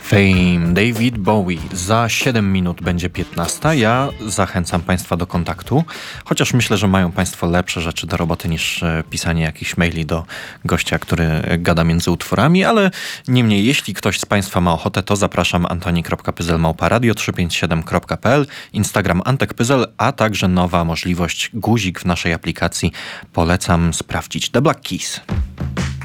Fame, David Bowie. Za 7 minut będzie 15. Ja zachęcam Państwa do kontaktu, chociaż myślę, że mają Państwo lepsze rzeczy do roboty niż pisanie jakichś maili do gościa, który gada między utworami, ale niemniej, jeśli ktoś z Państwa ma ochotę, to zapraszam antoni.pyzel@radio357.pl, Instagram antekpyzel, a także nowa możliwość guzik w naszej aplikacji. Polecam sprawdzić. The Black Keys.